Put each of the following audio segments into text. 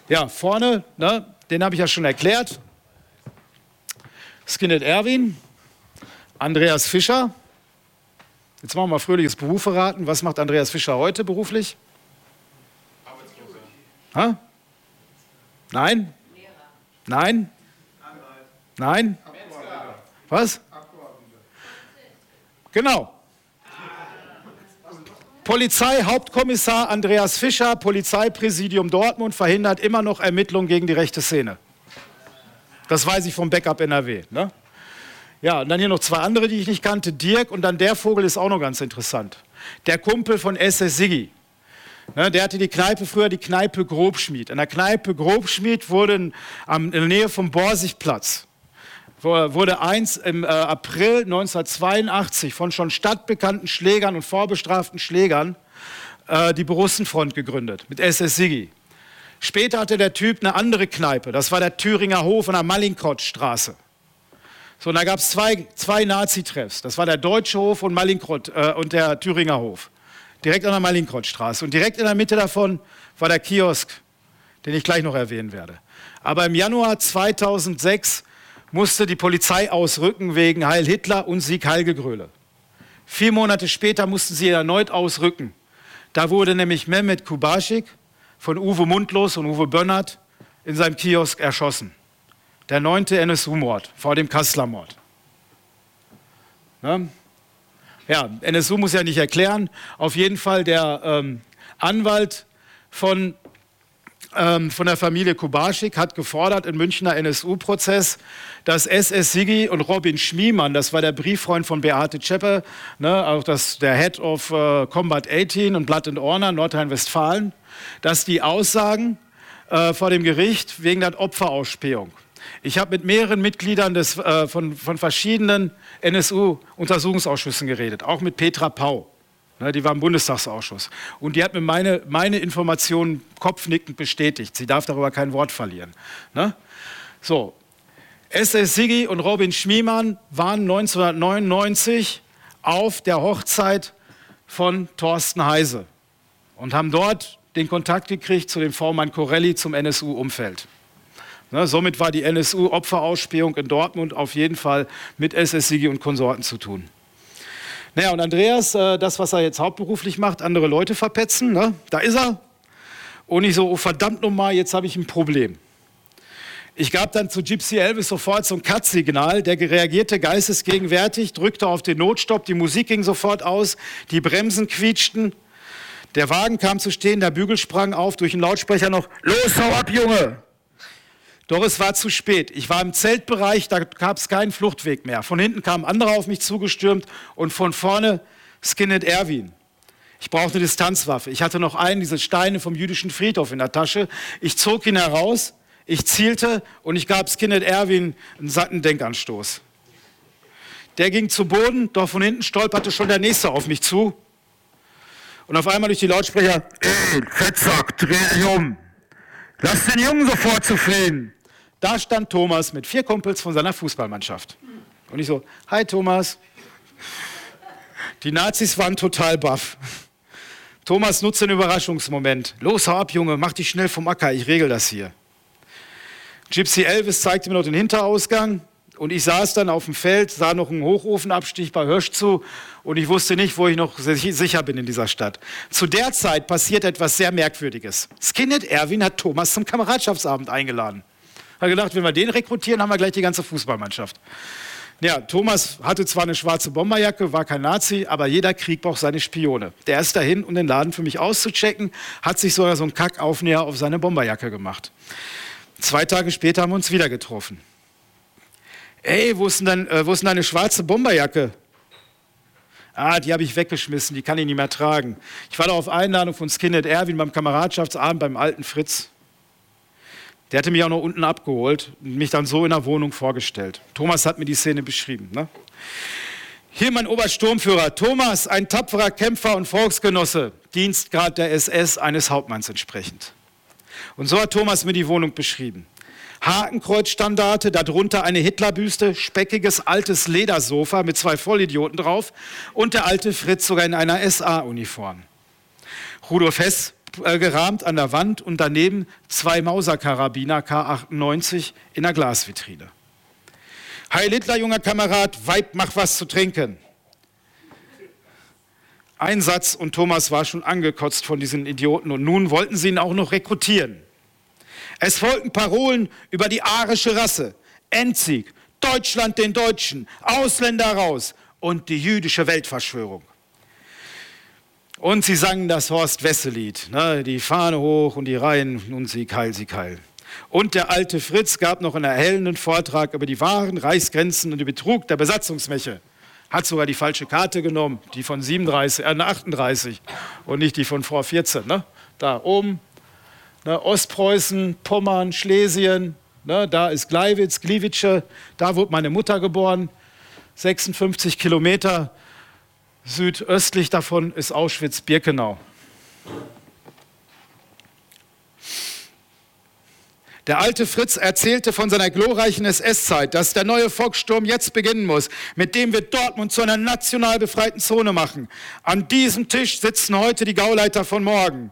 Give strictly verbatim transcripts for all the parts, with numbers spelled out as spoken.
Ja, vorne, ne, den habe ich ja schon erklärt. Skinhead Erwin, Andreas Fischer. Jetzt machen wir mal fröhliches Berufe raten. Was macht Andreas Fischer heute beruflich? Ha? Nein? Lehrer. Nein? Anwalt. Nein? Abgeordneter. Was? Abgeordneter. Genau. Polizeihauptkommissar Andreas Fischer, Polizeipräsidium Dortmund, verhindert immer noch Ermittlungen gegen die rechte Szene. Das weiß ich vom Backup N R W. Ne? Ja, und dann hier noch zwei andere, die ich nicht kannte. Dirk und dann der Vogel ist auch noch ganz interessant. Der Kumpel von S S Siggi. Ne, der hatte die Kneipe, früher die Kneipe Grobschmied. In der Kneipe Grobschmied wurde in, in der Nähe vom Borsigplatz wurde eins im äh, April neunzehnhundertzweiundachtzig von schon stadtbekannten Schlägern und vorbestraften Schlägern äh, die Borussenfront gegründet mit S S Siggi. Später hatte der Typ eine andere Kneipe, das war der Thüringer Hof an der Mallinckrodtstraße. So, und da gab es zwei, zwei Nazi-Treffs, das war der Deutsche Hof und, Mallinckrodt, äh, und der Thüringer Hof. Direkt an der Mallinckrodtstraße. Und direkt in der Mitte davon war der Kiosk, den ich gleich noch erwähnen werde. Aber im Januar zweitausendsechs musste die Polizei ausrücken wegen Heil Hitler und Sieg Heilgegröle. Vier Monate später mussten sie erneut ausrücken. Da wurde nämlich Mehmet Kubaschik von Uwe Mundlos und Uwe Bönnert in seinem Kiosk erschossen. Der neunte N S U-Mord vor dem Kasseler-Mord. Ne? Ja, N S U muss ja nicht erklären. Auf jeden Fall der ähm, Anwalt von, ähm, von der Familie Kubaschik hat gefordert im Münchner N S U-Prozess, dass S S Siggi und Robin Schmiemann, das war der Brieffreund von Beate Zschäpe, ne, auch das, der Head of äh, Combat achtzehn und Blood and Honor Nordrhein-Westfalen, dass die aussagen äh, vor dem Gericht wegen der Opferausspähung. Ich habe mit mehreren Mitgliedern des, äh, von, von verschiedenen N S U-Untersuchungsausschüssen geredet, auch mit Petra Pau, ne, die war im Bundestagsausschuss. Und die hat mir meine, meine Informationen kopfnickend bestätigt. Sie darf darüber kein Wort verlieren. Ne? So, S S Siggi und Robin Schmiemann waren neunzehnhundertneunundneunzig auf der Hochzeit von Thorsten Heise und haben dort den Kontakt gekriegt zu dem V-Mann Corelli zum N S U-Umfeld. Ne, somit war die N S U-Opferausspähung in Dortmund auf jeden Fall mit S S Siggi und Konsorten zu tun. Naja, und Andreas, äh, das, was er jetzt hauptberuflich macht, andere Leute verpetzen, ne? Da ist er. Und ich so, oh verdammt nochmal, jetzt habe ich ein Problem. Ich gab dann zu Gypsy Elvis sofort so ein Cut-Signal, der reagierte geistesgegenwärtig, drückte auf den Notstopp, die Musik ging sofort aus, die Bremsen quietschten. Der Wagen kam zu stehen, der Bügel sprang auf, durch den Lautsprecher noch, los, hau ab, Junge! Doch es war zu spät. Ich war im Zeltbereich, da gab es keinen Fluchtweg mehr. Von hinten kamen andere auf mich zugestürmt und von vorne Skinhead Erwin. Ich brauchte eine Distanzwaffe. Ich hatte noch einen, diese Steine vom jüdischen Friedhof in der Tasche. Ich zog ihn heraus, ich zielte und ich gab Skinhead Erwin einen satten Denkanstoß. Der ging zu Boden, doch von hinten stolperte schon der Nächste auf mich zu. Und auf einmal durch die Lautsprecher, ey, Fettsack, dreh dich um. Lass den Jungen sofort zufrieden. Da stand Thomas mit vier Kumpels von seiner Fußballmannschaft. Und ich so, hi Thomas. Die Nazis waren total baff. Thomas nutzt den Überraschungsmoment. Los, hau ab, Junge, mach dich schnell vom Acker, ich regel das hier. Gypsy Elvis zeigte mir noch den Hinterausgang. Und ich saß dann auf dem Feld, sah noch einen Hochrofenabstich bei Hirsch zu und ich wusste nicht, wo ich noch sicher bin in dieser Stadt. Zu der Zeit passiert etwas sehr Merkwürdiges. Skinhead Erwin hat Thomas zum Kameradschaftsabend eingeladen. Hat gedacht, wenn wir den rekrutieren, haben wir gleich die ganze Fußballmannschaft. Ja, Thomas hatte zwar eine schwarze Bomberjacke, war kein Nazi, aber jeder Krieg braucht seine Spione. Der ist dahin, um den Laden für mich auszuchecken, hat sich sogar so einen Kackaufnäher auf seine Bomberjacke gemacht. Zwei Tage später haben wir uns wieder getroffen. Ey, wo ist denn, dein, äh, wo ist denn deine schwarze Bomberjacke? Ah, die habe ich weggeschmissen, die kann ich nicht mehr tragen. Ich war da auf Einladung von Skinhead Erwin beim Kameradschaftsabend beim alten Fritz. Der hatte mich auch noch unten abgeholt und mich dann so in der Wohnung vorgestellt. Thomas hat mir die Szene beschrieben. Ne? Hier mein Obersturmführer Thomas, ein tapferer Kämpfer und Volksgenosse, Dienstgrad der S S eines Hauptmanns entsprechend. Und so hat Thomas mir die Wohnung beschrieben. Hakenkreuzstandarte, darunter eine Hitlerbüste, speckiges altes Ledersofa mit zwei Vollidioten drauf und der alte Fritz sogar in einer S A-Uniform. Rudolf Hess äh, gerahmt an der Wand und daneben zwei Mauser-Karabiner K achtundneunzig in der Glasvitrine. Heil Hitler, junger Kamerad, Weib, mach was zu trinken. Ein Satz und Thomas war schon angekotzt von diesen Idioten und nun wollten sie ihn auch noch rekrutieren. Es folgten Parolen über die arische Rasse, Endsieg, Deutschland den Deutschen, Ausländer raus und die jüdische Weltverschwörung. Und sie sangen das Horst-Wessel-Lied, ne, die Fahne hoch und die Reihen, nun Sieg heil, Sieg heil. Und der alte Fritz gab noch einen erhellenden Vortrag über die wahren Reichsgrenzen und den Betrug der Besatzungsmächte. Hat sogar die falsche Karte genommen, die von siebenunddreißig, äh, achtunddreißig und nicht die von vor vierzehn. Ne? Da oben, ne, Ostpreußen, Pommern, Schlesien, ne, da ist Gleiwitz, Gliwice, da wurde meine Mutter geboren, sechsundfünfzig Kilometer südöstlich davon ist Auschwitz-Birkenau. Der alte Fritz erzählte von seiner glorreichen S S-Zeit, dass der neue Volkssturm jetzt beginnen muss, mit dem wir Dortmund zu einer national befreiten Zone machen. An diesem Tisch sitzen heute die Gauleiter von morgen.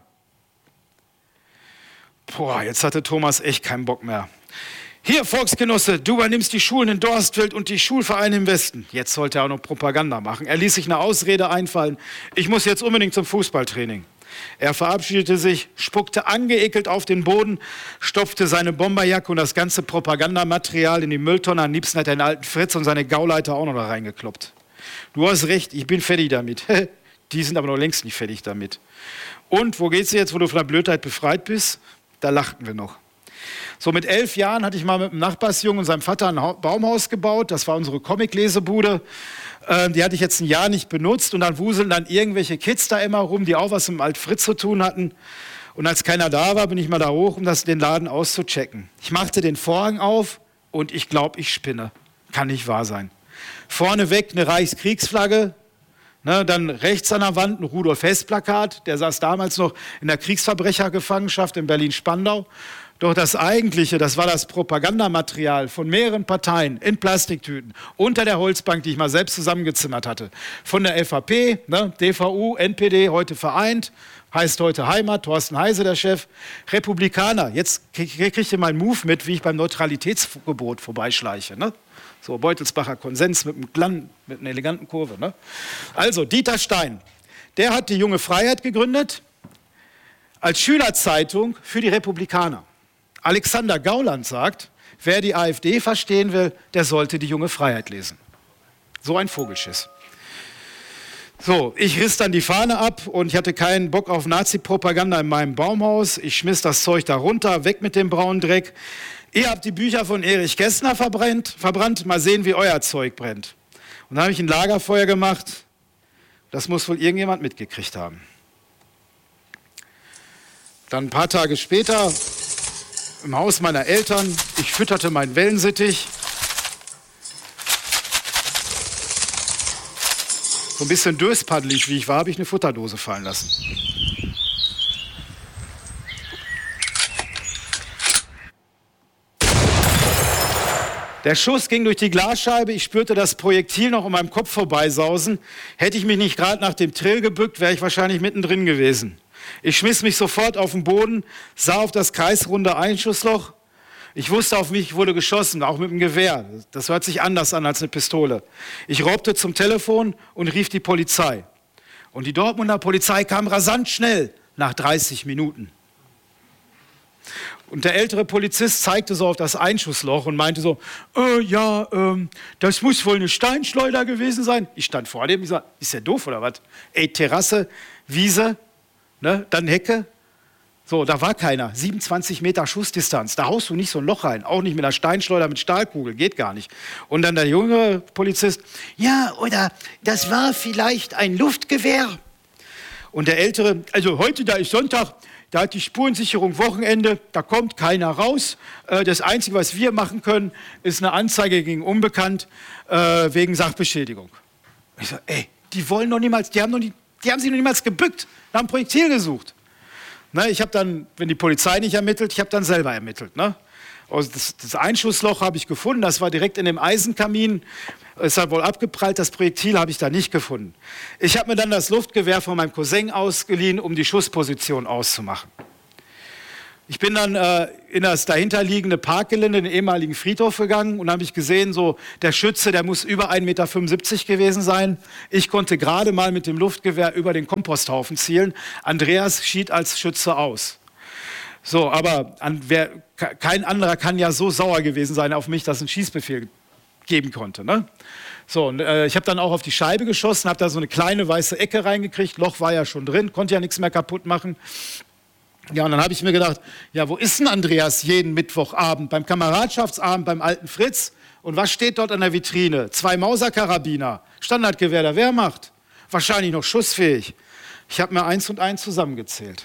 Boah, jetzt hatte Thomas echt keinen Bock mehr. Hier, Volksgenosse, du übernimmst die Schulen in Dorstfeld und die Schulvereine im Westen. Jetzt sollte er auch noch Propaganda machen. Er ließ sich eine Ausrede einfallen. Ich muss jetzt unbedingt zum Fußballtraining. Er verabschiedete sich, spuckte angeekelt auf den Boden, stopfte seine Bomberjacke und das ganze Propagandamaterial in die Mülltonne. Am liebsten hat er den alten Fritz und seine Gauleiter auch noch da reingekloppt. Du hast recht, ich bin fertig damit. Die sind aber noch längst nicht fertig damit. Und wo geht's jetzt, wo du von der Blödheit befreit bist? Da lachten wir noch. So mit elf Jahren hatte ich mal mit einem Nachbarsjungen und seinem Vater ein Baumhaus gebaut. Das war unsere Comic-Lesebude. Ähm, die hatte ich jetzt ein Jahr nicht benutzt. Und dann wuseln dann irgendwelche Kids da immer rum, die auch was mit dem Alt Fritz zu tun hatten. Und als keiner da war, bin ich mal da hoch, um das, den Laden auszuchecken. Ich machte den Vorhang auf und ich glaube, ich spinne. Kann nicht wahr sein. Vorneweg eine Reichskriegsflagge. Ne, dann rechts an der Wand ein Rudolf-Hess-Plakat. Der saß damals noch in der Kriegsverbrechergefangenschaft in Berlin-Spandau. Doch das Eigentliche, das war das Propagandamaterial von mehreren Parteien in Plastiktüten unter der Holzbank, die ich mal selbst zusammengezimmert hatte. Von der F A P, ne, D V U, N P D, heute vereint, heißt heute Heimat, Thorsten Heise der Chef. Republikaner, jetzt kriegt ihr mal einen Move mit, wie ich beim Neutralitätsgebot vorbeischleiche. Ne? So Beutelsbacher Konsens mit, einem Glan, mit einer eleganten Kurve. Ne? Also Dieter Stein, der hat die Junge Freiheit gegründet als Schülerzeitung für die Republikaner. Alexander Gauland sagt, wer die A f D verstehen will, der sollte die Junge Freiheit lesen. So ein Vogelschiss. So, ich riss dann die Fahne ab und ich hatte keinen Bock auf Nazi-Propaganda in meinem Baumhaus. Ich schmiss das Zeug da runter, weg mit dem braunen Dreck. Ihr habt die Bücher von Erich Kästner verbrannt, verbrannt, mal sehen, wie euer Zeug brennt. Und dann habe ich ein Lagerfeuer gemacht. Das muss wohl irgendjemand mitgekriegt haben. Dann ein paar Tage später im Haus meiner Eltern, ich fütterte meinen Wellensittich. So ein bisschen döspaddelig wie ich war, habe ich eine Futterdose fallen lassen. Der Schuss ging durch die Glasscheibe, ich spürte das Projektil noch um meinem Kopf vorbeisausen. Hätte ich mich nicht gerade nach dem Trill gebückt, wäre ich wahrscheinlich mittendrin gewesen. Ich schmiss mich sofort auf den Boden, sah auf das kreisrunde Einschussloch. Ich wusste, auf mich wurde geschossen, auch mit dem Gewehr. Das hört sich anders an als eine Pistole. Ich raubte zum Telefon und rief die Polizei. Und die Dortmunder Polizei kam rasant schnell, nach dreißig Minuten. Und der ältere Polizist zeigte so auf das Einschussloch und meinte so, äh, ja, ähm, das muss wohl eine Steinschleuder gewesen sein. Ich stand vor dem, ich sag, ist der doof oder was? Ey, Terrasse, Wiese, ne, dann Hecke. So, da war keiner. siebenundzwanzig Meter Schussdistanz. Da haust du nicht so ein Loch rein. Auch nicht mit einer Steinschleuder mit Stahlkugel. Geht gar nicht. Und dann der junge Polizist. Ja, oder das war vielleicht ein Luftgewehr. Und der ältere, also heute, da ist Sonntag, da hat die Spurensicherung Wochenende, da kommt keiner raus. Das Einzige, was wir machen können, ist eine Anzeige gegen Unbekannt wegen Sachbeschädigung. Ich sage, ey, die wollen noch niemals, die haben, noch nie, die haben sich noch niemals gebückt, haben ein Projektil gesucht. Ne, ich habe dann, wenn die Polizei nicht ermittelt, ich habe dann selber ermittelt. Ne? Also das, das Einschussloch habe ich gefunden, das war direkt in dem Eisenkamin. Es hat wohl abgeprallt, das Projektil habe ich da nicht gefunden. Ich habe mir dann das Luftgewehr von meinem Cousin ausgeliehen, um die Schussposition auszumachen. Ich bin dann äh, in das dahinterliegende Parkgelände, den ehemaligen Friedhof gegangen und habe ich gesehen, so der Schütze, der muss über ein Meter fünfundsiebzig gewesen sein. Ich konnte gerade mal mit dem Luftgewehr über den Komposthaufen zielen. Andreas schied als Schütze aus. So, aber an, wer, kein anderer kann ja so sauer gewesen sein auf mich, dass ein Schießbefehl geben konnte. Ne? So, und, äh, ich habe dann auch auf die Scheibe geschossen, habe da so eine kleine weiße Ecke reingekriegt. Loch war ja schon drin, konnte ja nichts mehr kaputt machen. Ja, und dann habe ich mir gedacht, ja, wo ist denn Andreas jeden Mittwochabend? Beim Kameradschaftsabend beim alten Fritz. Und was steht dort an der Vitrine? Zwei Mauser-Karabiner, Standardgewehr der Wehrmacht, wahrscheinlich noch schussfähig. Ich habe mir eins und eins zusammengezählt.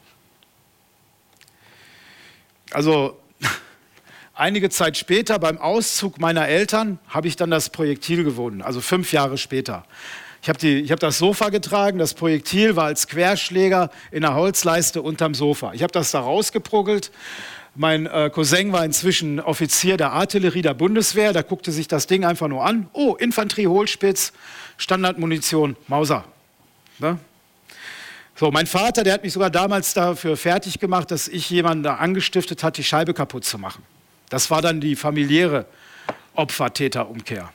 Also einige Zeit später, beim Auszug meiner Eltern, habe ich dann das Projektil gefunden, also fünf Jahre später. Ich habe hab das Sofa getragen, das Projektil war als Querschläger in der Holzleiste unterm Sofa. Ich habe das da rausgeprügelt. Mein äh, Cousin war inzwischen Offizier der Artillerie der Bundeswehr, der guckte sich das Ding einfach nur an. Oh, Infanterie-Hohlspitz, Standardmunition, Mauser. Ne? So, mein Vater, der hat mich sogar damals dafür fertig gemacht, dass ich jemanden da angestiftet hat, die Scheibe kaputt zu machen. Das war dann die familiäre Opfer-Täter-Umkehr.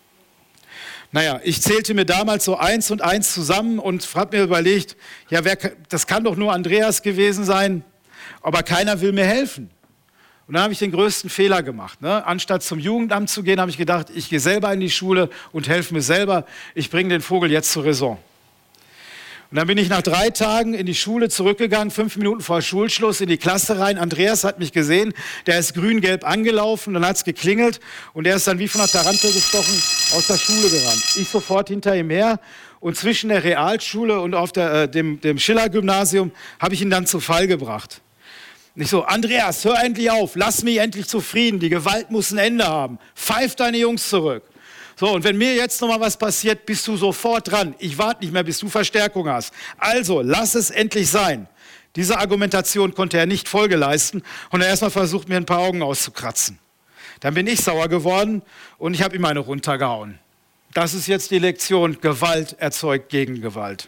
Naja, ich zählte mir damals so eins und eins zusammen und habe mir überlegt, ja, wer, das kann doch nur Andreas gewesen sein, aber keiner will mir helfen. Und dann habe ich den größten Fehler gemacht. Ne? Anstatt zum Jugendamt zu gehen, habe ich gedacht, ich gehe selber in die Schule und helfe mir selber. Ich bringe den Vogel jetzt zur Raison. Und dann bin ich nach drei Tagen in die Schule zurückgegangen, fünf Minuten vor Schulschluss in die Klasse rein. Andreas hat mich gesehen, der ist grün-gelb angelaufen, dann hat es geklingelt und er ist dann wie von einer Tarantel gestochen aus der Schule gerannt. Ich sofort hinter ihm her und zwischen der Realschule und auf der, äh, dem, dem Schiller-Gymnasium habe ich ihn dann zu Fall gebracht. Und ich so, Andreas, hör endlich auf, lass mich endlich zufrieden, die Gewalt muss ein Ende haben, pfeif deine Jungs zurück. So, und wenn mir jetzt noch mal was passiert, bist du sofort dran. Ich warte nicht mehr, bis du Verstärkung hast. Also, lass es endlich sein. Diese Argumentation konnte er nicht Folge leisten und er erst mal versucht, mir ein paar Augen auszukratzen. Dann bin ich sauer geworden und ich habe ihm eine runtergehauen. Das ist jetzt die Lektion, Gewalt erzeugt Gegengewalt.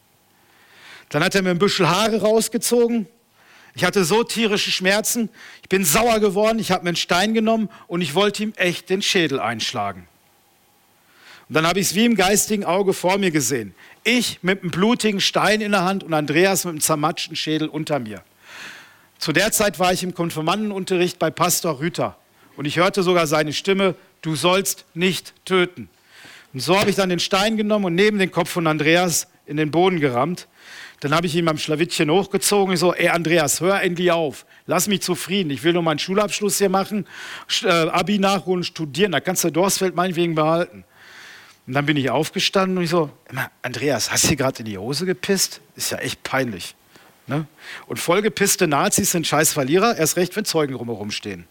Dann hat er mir ein Büschel Haare rausgezogen. Ich hatte so tierische Schmerzen. Ich bin sauer geworden, ich habe mir einen Stein genommen und ich wollte ihm echt den Schädel einschlagen. Und dann habe ich es wie im geistigen Auge vor mir gesehen. Ich mit einem blutigen Stein in der Hand und Andreas mit einem zermatschten Schädel unter mir. Zu der Zeit war ich im Konfirmandenunterricht bei Pastor Rüther. Und ich hörte sogar seine Stimme, du sollst nicht töten. Und so habe ich dann den Stein genommen und neben den Kopf von Andreas in den Boden gerammt. Dann habe ich ihn beim Schlawittchen hochgezogen. Ich so, ey Andreas, hör endlich auf. Lass mich zufrieden. Ich will nur meinen Schulabschluss hier machen, äh, Abi nachholen, studieren. Da kannst du Dorsfeld meinetwegen behalten. Und dann bin ich aufgestanden und ich so, Andreas, hast du hier gerade in die Hose gepisst? Ist ja echt peinlich. Ne? Und vollgepisste Nazis sind scheiß Verlierer, erst recht, wenn Zeugen rumherum stehen.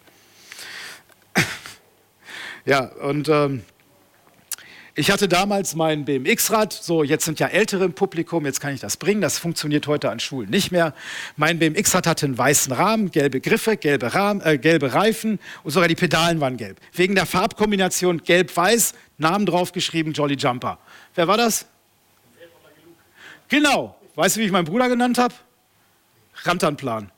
Ja, und ähm, ich hatte damals mein B M X-Rad, so jetzt sind ja Ältere im Publikum, jetzt kann ich das bringen, das funktioniert heute an Schulen nicht mehr. Mein B M X-Rad hatte einen weißen Rahmen, gelbe Griffe, gelbe, Rahmen, äh, gelbe Reifen und sogar die Pedalen waren gelb. Wegen der Farbkombination gelb-weiß, Namen draufgeschrieben, Jolly Jumper. Wer war das? Genau. Weißt du, wie ich meinen Bruder genannt habe? Rantanplan.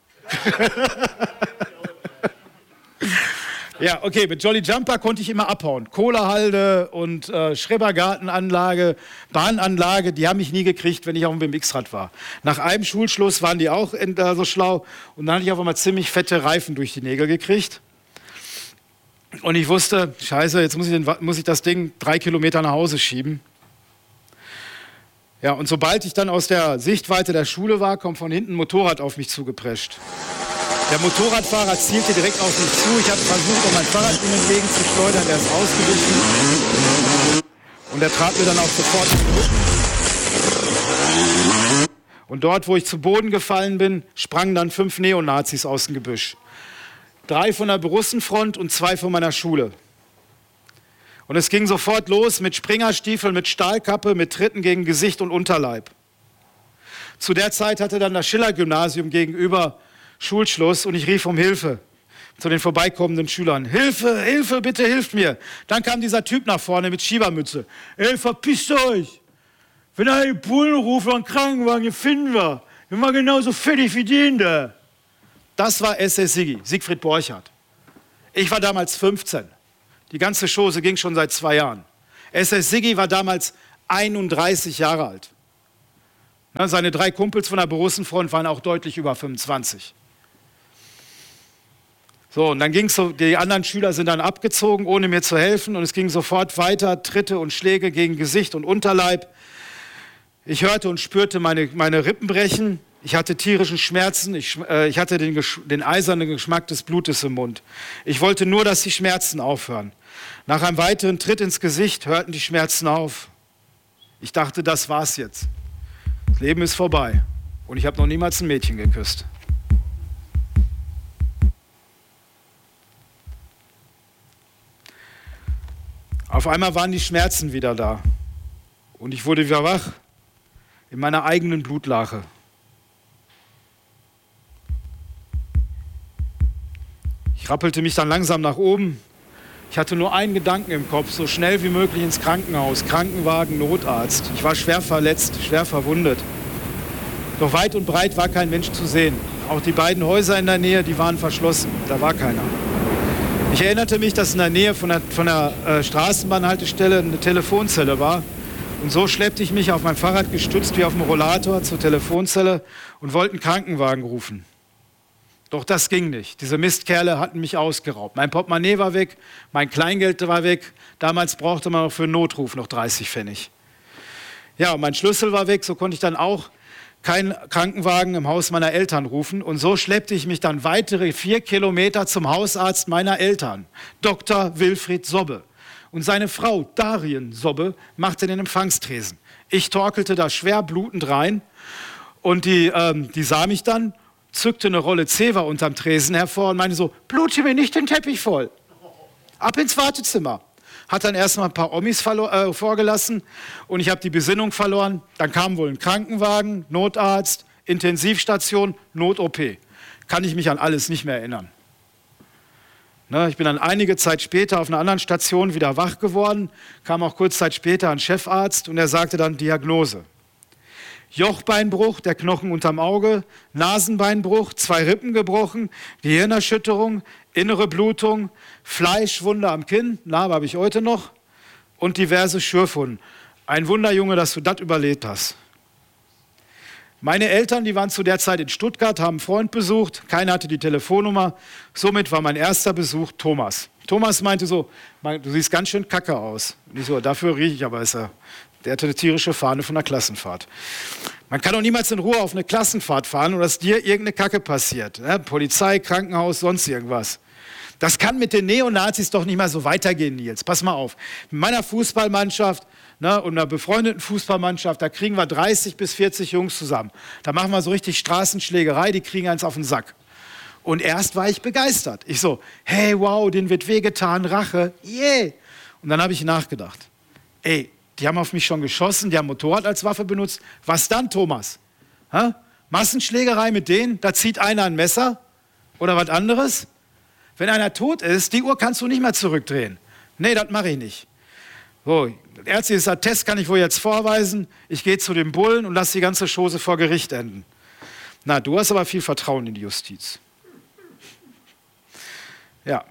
Ja, okay, mit Jolly Jumper konnte ich immer abhauen. Kohlehalde und äh, Schrebergartenanlage, Bahnanlage, die haben mich nie gekriegt, wenn ich auf dem B M X-Rad war. Nach einem Schulschluss waren die auch äh, so schlau und dann hatte ich auf einmal ziemlich fette Reifen durch die Nägel gekriegt. Und ich wusste, scheiße, jetzt muss ich, den, muss ich das Ding drei Kilometer nach Hause schieben. Ja, und sobald ich dann aus der Sichtweite der Schule war, kommt von hinten ein Motorrad auf mich zugeprescht. Der Motorradfahrer zielte direkt auf mich zu. Ich habe versucht, um mein Fahrrad in den Weg zu schleudern. Der ist ausgewichen. Und er trat mir dann auch sofort in den Rücken. Und dort, wo ich zu Boden gefallen bin, sprangen dann fünf Neonazis aus dem Gebüsch. Drei von der Borussenfront und zwei von meiner Schule. Und es ging sofort los mit Springerstiefeln, mit Stahlkappe, mit Tritten gegen Gesicht und Unterleib. Zu der Zeit hatte dann das Schiller-Gymnasium gegenüber Schulschluss und ich rief um Hilfe. zu den vorbeikommenden Schülern. Hilfe, Hilfe, bitte hilft mir. Dann kam dieser Typ nach vorne mit Schiebermütze. Ey, verpisst euch. Wenn er die Bullen ruft oder einen Krankenwagen, den finden wir. Wir waren genauso fertig wie den da. Das war S S Siggi, Siegfried Borchardt. Ich war damals fünfzehn. Die ganze Chose ging schon seit zwei Jahren. S S Siggi war damals einunddreißig Jahre alt. Na, seine drei Kumpels von der Borussenfront waren auch deutlich über fünfundzwanzig. So, und dann ging es so, die anderen Schüler sind dann abgezogen, ohne mir zu helfen, und es ging sofort weiter, Tritte und Schläge gegen Gesicht und Unterleib. Ich hörte und spürte meine, meine Rippen brechen. Ich hatte tierischen Schmerzen. Ich, äh, ich hatte den, den eisernen Geschmack des Blutes im Mund. Ich wollte nur, dass die Schmerzen aufhören. Nach einem weiteren Tritt ins Gesicht hörten die Schmerzen auf. Ich dachte, das war's jetzt. Das Leben ist vorbei. Und ich habe noch niemals ein Mädchen geküsst. Auf einmal waren die Schmerzen wieder da. Und ich wurde wieder wach in meiner eigenen Blutlache. Ich rappelte mich dann langsam nach oben. Ich hatte nur einen Gedanken im Kopf, so schnell wie möglich ins Krankenhaus, Krankenwagen, Notarzt. Ich war schwer verletzt, schwer verwundet. Doch weit und breit war kein Mensch zu sehen. Auch die beiden Häuser in der Nähe, die waren verschlossen. Da war keiner. Ich erinnerte mich, dass in der Nähe von der, von der äh, Straßenbahnhaltestelle eine Telefonzelle war. Und so schleppte ich mich auf mein Fahrrad gestützt wie auf dem Rollator zur Telefonzelle und wollte einen Krankenwagen rufen. Doch das ging nicht. Diese Mistkerle hatten mich ausgeraubt. Mein Portemonnaie war weg, mein Kleingeld war weg. Damals brauchte man auch für einen Notruf noch dreißig Pfennig. Ja, und mein Schlüssel war weg, so konnte ich dann auch keinen Krankenwagen im Haus meiner Eltern rufen. Und so schleppte ich mich dann weitere vier Kilometer zum Hausarzt meiner Eltern, Doktor Wilfried Sobbe. Und seine Frau Darien Sobbe machte den Empfangstresen. Ich torkelte da schwer blutend rein und die, ähm, die sah mich dann, zückte eine Rolle Zewa unterm Tresen hervor und meinte so, blute mir nicht den Teppich voll. Ab ins Wartezimmer. Hat dann erstmal ein paar Omis äh, vorgelassen und ich habe die Besinnung verloren. Dann kam wohl ein Krankenwagen, Notarzt, Intensivstation, Not-O P. Kann ich mich an alles nicht mehr erinnern. Ne, ich bin dann einige Zeit später auf einer anderen Station wieder wach geworden, kam auch kurz Zeit später ein Chefarzt und er sagte dann Diagnose. Jochbeinbruch, der Knochen unterm Auge, Nasenbeinbruch, zwei Rippen gebrochen, Gehirnerschütterung, innere Blutung, Fleischwunde am Kinn, Narbe habe ich heute noch, und diverse Schürfwunden. Ein Wunder, Junge, dass du das überlebt hast. Meine Eltern, die waren zu der Zeit in Stuttgart, haben einen Freund besucht, keiner hatte die Telefonnummer, somit war mein erster Besuch Thomas. Thomas meinte so, du siehst ganz schön kacke aus. Und ich so, dafür rieche ich aber, ist er. Der hatte eine tierische Fahne von der Klassenfahrt. Man kann doch niemals in Ruhe auf eine Klassenfahrt fahren, oder dass dir irgendeine Kacke passiert. Ne? Polizei, Krankenhaus, sonst irgendwas. Das kann mit den Neonazis doch nicht mehr so weitergehen, Nils. Pass mal auf. Mit meiner Fußballmannschaft, ne, und einer befreundeten Fußballmannschaft, da kriegen wir dreißig bis vierzig Jungs zusammen. Da machen wir so richtig Straßenschlägerei, die kriegen eins auf den Sack. Und erst war ich begeistert. Ich so, hey, wow, denen wird wehgetan, Rache, yeah. Und dann habe ich nachgedacht. Ey, die haben auf mich schon geschossen, die haben Motorrad als Waffe benutzt. Was dann, Thomas? Ha? Massenschlägerei mit denen? Da zieht einer ein Messer? Oder was anderes? Wenn einer tot ist, die Uhr kannst du nicht mehr zurückdrehen. Nee, das mache ich nicht. So, ärztliches Attest kann ich wohl jetzt vorweisen. Ich gehe zu den Bullen und lasse die ganze Chose vor Gericht enden. Na, du hast aber viel Vertrauen in die Justiz. Ja.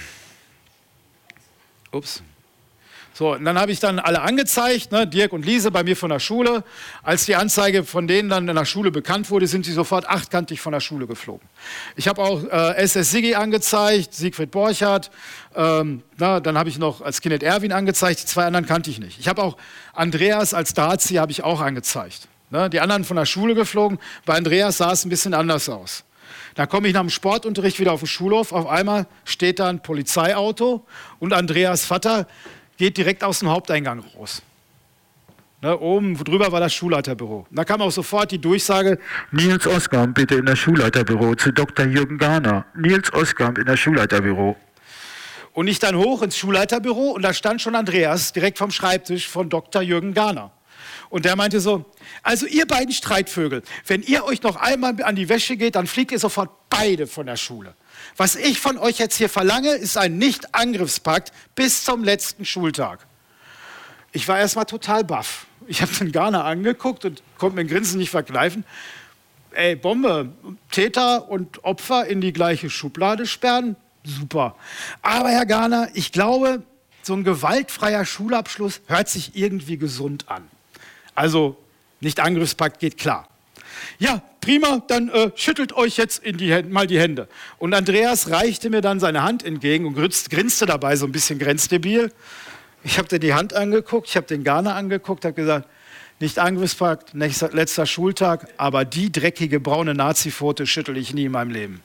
Ups. So, und dann habe ich dann alle angezeigt, ne, Dirk und Lise bei mir von der Schule. Als die Anzeige von denen dann in der Schule bekannt wurde, sind sie sofort achtkantig von der Schule geflogen. Ich habe auch äh, S S Siggi angezeigt, Siegfried Borchardt. Ähm, na, dann habe ich noch als Kind Erwin angezeigt, die zwei anderen kannte ich nicht. Ich habe auch Andreas als Drahtzieher habe ich auch angezeigt. Ne, die anderen von der Schule geflogen. Bei Andreas sah es ein bisschen anders aus. Dann komme ich nach dem Sportunterricht wieder auf den Schulhof. Auf einmal steht da ein Polizeiauto und Andreas Vater geht direkt aus dem Haupteingang raus. Ne, oben drüber war das Schulleiterbüro. Da kam auch sofort die Durchsage, Nils Oskamp bitte in das Schulleiterbüro zu Doktor Jürgen Garner. Nils Oskamp in das Schulleiterbüro. Und ich dann hoch ins Schulleiterbüro und da stand schon Andreas direkt vom Schreibtisch von Doktor Jürgen Garner. Und der meinte so, also ihr beiden Streitvögel, wenn ihr euch noch einmal an die Wäsche geht, dann fliegt ihr sofort beide von der Schule. Was ich von euch jetzt hier verlange, ist ein Nicht-Angriffspakt bis zum letzten Schultag. Ich war erstmal total baff. Ich habe den Garner angeguckt und konnte mir ein Grinsen nicht verkneifen. Ey, Bombe, Täter und Opfer in die gleiche Schublade sperren, super. Aber Herr Garner, ich glaube, so ein gewaltfreier Schulabschluss hört sich irgendwie gesund an. Also, Nicht-Angriffspakt geht klar. Ja, prima, dann äh, schüttelt euch jetzt in die Hände, mal die Hände. Und Andreas reichte mir dann seine Hand entgegen und grinste, grinste dabei so ein bisschen grenzdebil. Ich habe dir die Hand angeguckt, ich habe den Garner angeguckt, habe gesagt, Nicht-Angriffspakt, nächster, letzter Schultag, aber die dreckige braune Nazi-Pfote schüttel ich nie in meinem Leben.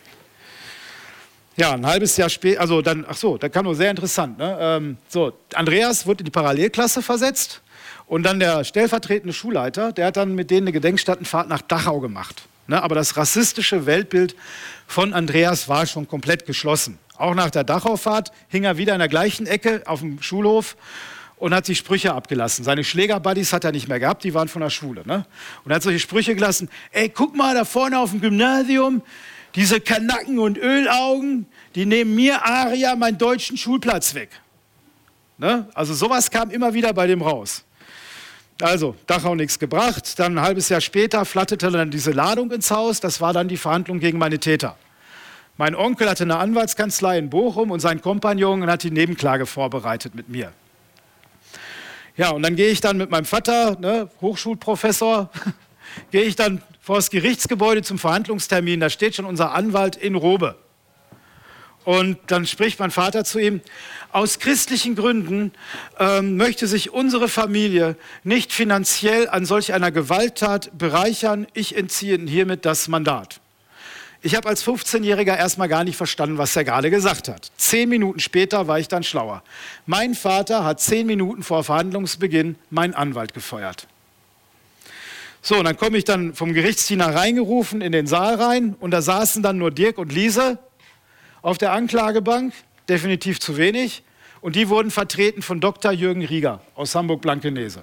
Ja, ein halbes Jahr später, also dann, ach so, das kam nur sehr interessant. Ne? Ähm, so, Andreas wurde in die Parallelklasse versetzt und dann der stellvertretende Schulleiter, der hat dann mit denen eine Gedenkstättenfahrt nach Dachau gemacht. Ne? Aber das rassistische Weltbild von Andreas war schon komplett geschlossen. Auch nach der Dachau-Fahrt hing er wieder in der gleichen Ecke auf dem Schulhof und hat sich Sprüche abgelassen. Seine Schlägerbuddies hat er nicht mehr gehabt, die waren von der Schule. Ne? Und er hat solche Sprüche gelassen, ey, guck mal da vorne auf dem Gymnasium, diese Kanacken und Ölaugen, die nehmen mir, Aria, meinen deutschen Schulplatz weg. Ne? Also sowas kam immer wieder bei dem raus. Also, Dachau nichts gebracht. Dann ein halbes Jahr später flatterte dann diese Ladung ins Haus. Das war dann die Verhandlung gegen meine Täter. Mein Onkel hatte eine Anwaltskanzlei in Bochum und sein Kompagnon hat die Nebenklage vorbereitet mit mir. Ja, und dann gehe ich dann mit meinem Vater, ne, Hochschulprofessor, gehe ich dann vor das Gerichtsgebäude zum Verhandlungstermin. Da steht schon unser Anwalt in Robe. Und dann spricht mein Vater zu ihm, aus christlichen Gründen ähm, möchte sich unsere Familie nicht finanziell an solch einer Gewalttat bereichern. Ich entziehe Ihnen hiermit das Mandat. Ich habe als fünfzehnjähriger erstmal gar nicht verstanden, was er gerade gesagt hat. Zehn Minuten später war ich dann schlauer. Mein Vater hat zehn Minuten vor Verhandlungsbeginn meinen Anwalt gefeuert. So, und dann komme ich dann vom Gerichtsdiener reingerufen in den Saal rein und da saßen dann nur Dirk und Lise auf der Anklagebank, definitiv zu wenig. Und die wurden vertreten von Doktor Jürgen Rieger aus Hamburg-Blankenese.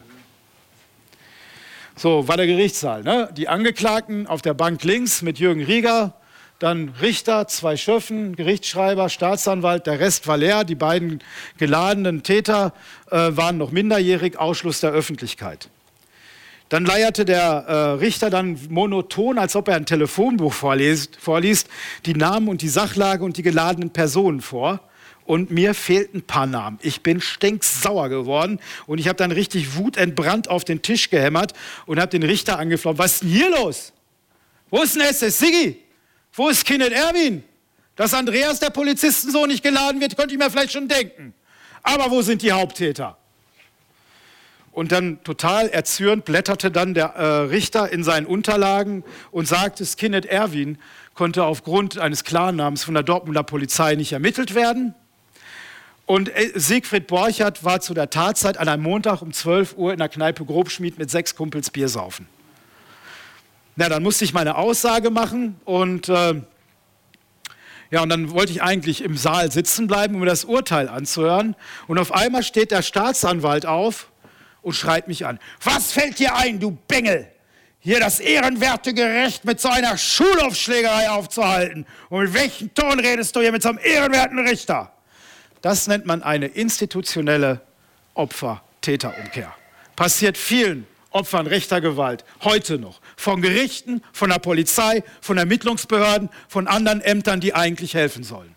So, war der Gerichtssaal. Ne? Die Angeklagten auf der Bank links mit Jürgen Rieger, dann Richter, zwei Schöffen, Gerichtsschreiber, Staatsanwalt, der Rest war leer. Die beiden geladenen Täter äh, waren noch minderjährig, Ausschluss der Öffentlichkeit. Dann leierte der äh, Richter dann monoton, als ob er ein Telefonbuch vorliest, vorliest, die Namen und die Sachlage und die geladenen Personen vor. Und mir fehlten ein paar Namen. Ich bin stinksauer geworden und ich habe dann richtig wutentbrannt auf den Tisch gehämmert und habe den Richter angeflaumt. Was ist denn hier los? Wo ist denn S S Siggi? Wo ist Kenneth Erwin? Dass Andreas, der Polizistensohn, nicht geladen wird, könnte ich mir vielleicht schon denken. Aber wo sind die Haupttäter? Und dann total erzürnt blätterte dann der äh, Richter in seinen Unterlagen und sagte, Kenneth Erwin konnte aufgrund eines Klarnamens von der Dortmunder Polizei nicht ermittelt werden. Und Siegfried Borchert war zu der Tatzeit an einem Montag um zwölf Uhr in der Kneipe Grobschmied mit sechs Kumpels Bier saufen. Na, dann musste ich meine Aussage machen und, äh, ja, und dann wollte ich eigentlich im Saal sitzen bleiben, um mir das Urteil anzuhören. Und auf einmal steht der Staatsanwalt auf und schreit mich an. Was fällt dir ein, du Bengel, hier das ehrenwerte Gericht mit so einer Schulhofschlägerei aufzuhalten? Und mit welchem Ton redest du hier mit so einem ehrenwerten Richter? Das nennt man eine institutionelle Opfer-Täter-Umkehr. Passiert vielen Opfern rechter Gewalt heute noch. Von Gerichten, von der Polizei, von Ermittlungsbehörden, von anderen Ämtern, die eigentlich helfen sollen.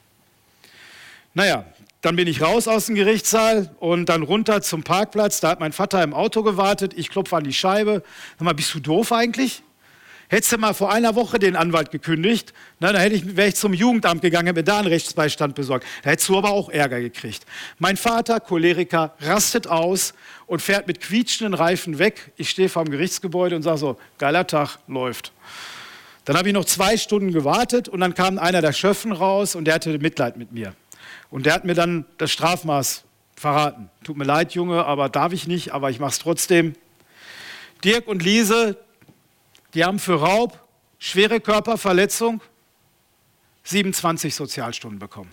Naja, dann bin ich raus aus dem Gerichtssaal und dann runter zum Parkplatz. Da hat mein Vater im Auto gewartet. Ich klopfe an die Scheibe. Sag mal, bist du doof eigentlich? Hättest du mal vor einer Woche den Anwalt gekündigt, na, dann hätte ich, wäre ich zum Jugendamt gegangen, hätte mir da einen Rechtsbeistand besorgt. Da hättest du aber auch Ärger gekriegt. Mein Vater, Choleriker, rastet aus und fährt mit quietschenden Reifen weg. Ich stehe vor dem Gerichtsgebäude und sage so, geiler Tag, läuft. Dann habe ich noch zwei Stunden gewartet und dann kam einer der Schöffen raus und der hatte Mitleid mit mir. Und der hat mir dann das Strafmaß verraten. Tut mir leid, Junge, aber darf ich nicht, aber ich mache es trotzdem. Dirk und Lise, die haben für Raub, schwere Körperverletzung, siebenundzwanzig Sozialstunden bekommen.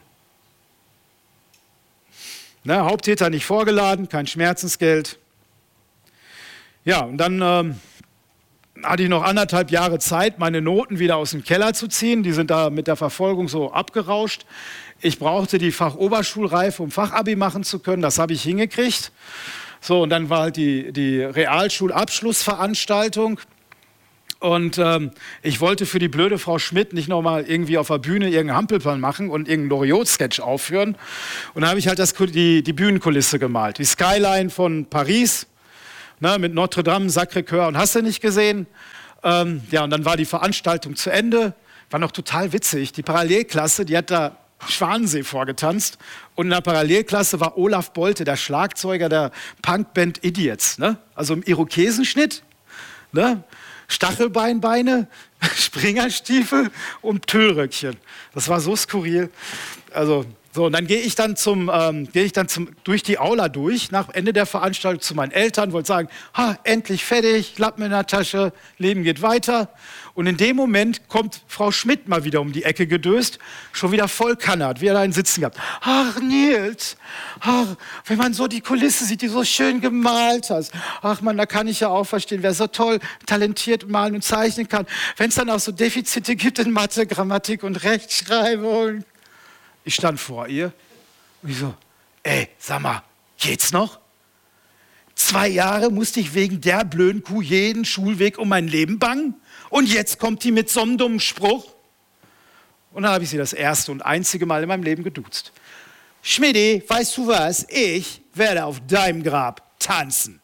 Ne, Haupttäter nicht vorgeladen, kein Schmerzensgeld. Ja, und dann ähm, hatte ich noch anderthalb Jahre Zeit, meine Noten wieder aus dem Keller zu ziehen. Die sind da mit der Verfolgung so abgerauscht. Ich brauchte die Fachoberschulreife, um Fachabi machen zu können. Das habe ich hingekriegt. So, und dann war halt die, die Realschulabschlussveranstaltung. Und ähm, ich wollte für die blöde Frau Schmidt nicht nochmal irgendwie auf der Bühne irgendeinen Hampelplan machen und irgendeinen Loriot-Sketch aufführen. Und da habe ich halt das, die, die Bühnenkulisse gemalt. Die Skyline von Paris, ne, mit Notre Dame, Sacré-Cœur und hast du nicht gesehen. Ähm, ja, und dann war die Veranstaltung zu Ende. War noch total witzig. Die Parallelklasse, die hat da Schwanensee vorgetanzt. Und in der Parallelklasse war Olaf Bolte, der Schlagzeuger der Punkband Idiots. Ne? Also im Irokesenschnitt, ne? Stachelbeinbeine, Springerstiefel und Tüllröckchen. Das war so skurril. Also, so, und dann gehe ich dann, zum, ähm, gehe ich dann zum, durch die Aula durch, nach Ende der Veranstaltung zu meinen Eltern, wollte sagen, ha, endlich fertig, Lappen in der Tasche, Leben geht weiter. Und in dem Moment kommt Frau Schmidt mal wieder um die Ecke gedöst, schon wieder voll kannert, wie er da einen Sitzen gehabt. Ach, Nils, ach, wenn man so die Kulisse sieht, die so schön gemalt hast. Ach man, da kann ich ja auch verstehen, wer so toll talentiert malen und zeichnen kann. Wenn es dann auch so Defizite gibt in Mathe, Grammatik und Rechtschreibung. Ich stand vor ihr und ich so, ey, sag mal, geht's noch? Zwei Jahre musste ich wegen der blöden Kuh jeden Schulweg um mein Leben bangen und jetzt kommt die mit so einem dummen Spruch. Und dann habe ich sie das erste und einzige Mal in meinem Leben geduzt. Schmidti, weißt du was? Ich werde auf deinem Grab tanzen.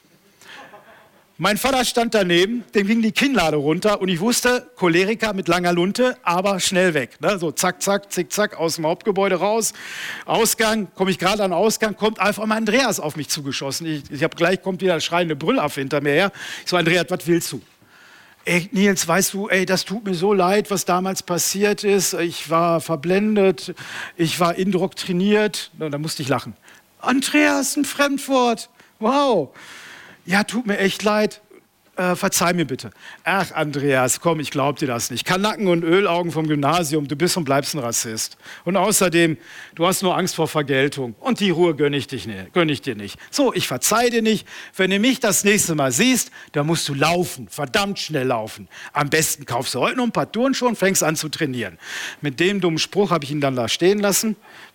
Mein Vater stand daneben, dem ging die Kinnlade runter und ich wusste, Choleriker mit langer Lunte, aber schnell weg. Ne? So zack, zack, zick, zack, aus dem Hauptgebäude raus. Ausgang, komme ich gerade an den Ausgang, kommt einfach mal Andreas auf mich zugeschossen. Ich, ich habe gleich, kommt wieder der schreiende Brüllaffe hinter mir her. Ich so, Andreas, was willst du? Ey, Nils, weißt du, ey, das tut mir so leid, was damals passiert ist. Ich war verblendet, ich war indoktriniert. Na, da musste ich lachen. Andreas, ein Fremdwort. Wow. Ja, tut mir echt leid. Äh, verzeih mir bitte. Ach, Andreas, komm, ich glaub dir das nicht. Kanacken und Ölaugen vom Gymnasium, du bist und bleibst ein Rassist. Und außerdem, du hast nur Angst vor Vergeltung. Und die Ruhe gönn ich, dich, ne, gönn ich dir nicht. So, ich verzeih dir nicht. Wenn du mich das nächste Mal siehst, dann musst du laufen, verdammt schnell laufen. Am besten kaufst du heute noch ein paar Turnschuhe und fängst an zu trainieren. Mit dem dummen Spruch habe ich ihn dann da stehen lassen.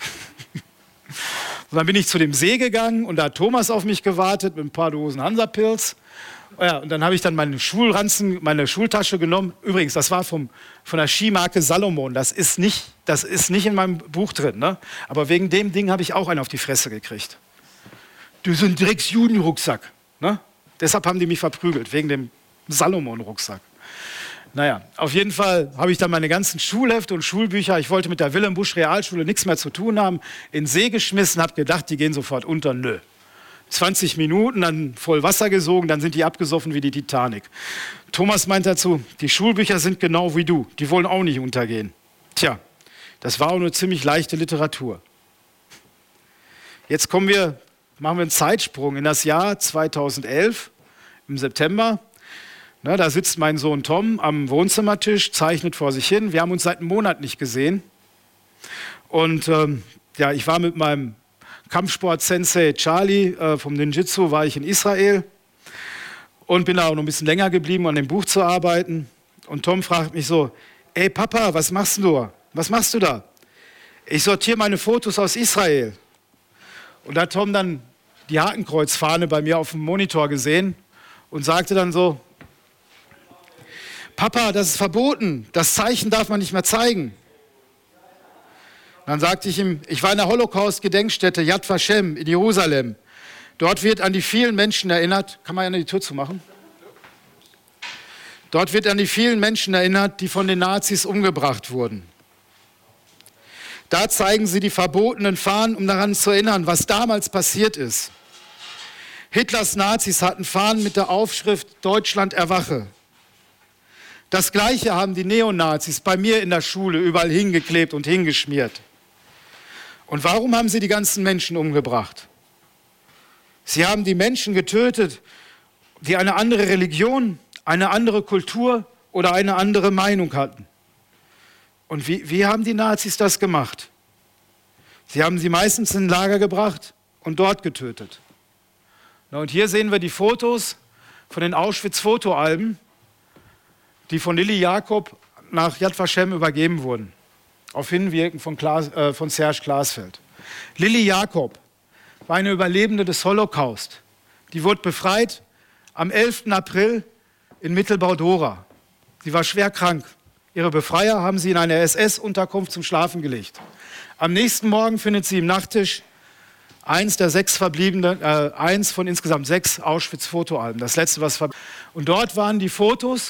Und dann bin ich zu dem See gegangen und da hat Thomas auf mich gewartet mit ein paar Dosen Hansapilz. Ja, und dann habe ich dann meine Schulranzen, meine Schultasche genommen. Übrigens, das war vom, von der Skimarke Salomon. Das ist nicht, das ist nicht in meinem Buch drin. Ne? Aber wegen dem Ding habe ich auch einen auf die Fresse gekriegt. Du so ein Drecks-Judenrucksack. Ne? Deshalb haben die mich verprügelt, wegen dem Salomon-Rucksack. Naja, auf jeden Fall habe ich dann meine ganzen Schulhefte und Schulbücher, ich wollte mit der Wilhelm Busch Realschule nichts mehr zu tun haben, in den See geschmissen, habe gedacht, die gehen sofort unter. Nö. zwanzig Minuten, dann voll Wasser gesogen, dann sind die abgesoffen wie die Titanic. Thomas meint dazu, die Schulbücher sind genau wie du, die wollen auch nicht untergehen. Tja, das war auch nur ziemlich leichte Literatur. Jetzt kommen wir, machen wir einen Zeitsprung in das Jahr zweitausendelf, im September. Na, da sitzt mein Sohn Tom am Wohnzimmertisch, zeichnet vor sich hin. Wir haben uns seit einem Monat nicht gesehen. Und ähm, ja, ich war mit meinem Kampfsport-Sensei Charlie äh, vom Ninjitsu, war ich in Israel und bin da auch noch ein bisschen länger geblieben, an dem Buch zu arbeiten. Und Tom fragt mich so, ey Papa, was machst du? Was machst du da? Ich sortiere meine Fotos aus Israel. Und da hat Tom dann die Hakenkreuzfahne bei mir auf dem Monitor gesehen und sagte dann so, Papa, das ist verboten, das Zeichen darf man nicht mehr zeigen. Dann sagte ich ihm, ich war in der Holocaust-Gedenkstätte Yad Vashem in Jerusalem. Dort wird an die vielen Menschen erinnert, kann man ja die Tür zumachen? Dort wird an die vielen Menschen erinnert, die von den Nazis umgebracht wurden. Da zeigen sie die verbotenen Fahnen, um daran zu erinnern, was damals passiert ist. Hitlers Nazis hatten Fahnen mit der Aufschrift Deutschland erwache. Das Gleiche haben die Neonazis bei mir in der Schule überall hingeklebt und hingeschmiert. Und warum haben sie die ganzen Menschen umgebracht? Sie haben die Menschen getötet, die eine andere Religion, eine andere Kultur oder eine andere Meinung hatten. Und wie, wie haben die Nazis das gemacht? Sie haben sie meistens in ein Lager gebracht und dort getötet. Na, und hier sehen wir die Fotos von den Auschwitz-Fotoalben. die von Lilly Jakob nach Yad Vashem übergeben wurden, auf Hinwirken von, Klaas, äh, von Serge Klaasfeld. Lilly Jakob war eine Überlebende des Holocaust. Die wurde befreit am elften April in Mittelbau-Dora. Sie war schwer krank. Ihre Befreier haben sie in eine S S-Unterkunft zum Schlafen gelegt. Am nächsten Morgen findet sie im Nachttisch eins der sechs verbliebenen, äh, eins von insgesamt sechs Auschwitz-Fotoalben. Das letzte, was ver- Und dort waren die Fotos